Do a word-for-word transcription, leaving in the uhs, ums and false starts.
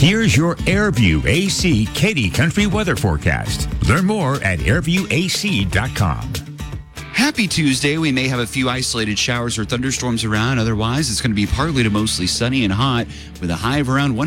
Here's your Airview A C Katy Country weather forecast. Learn more at airview a c dot com. Happy Tuesday. We may have a few isolated showers or thunderstorms around. Otherwise, it's going to be partly to mostly sunny and hot with a high of around one.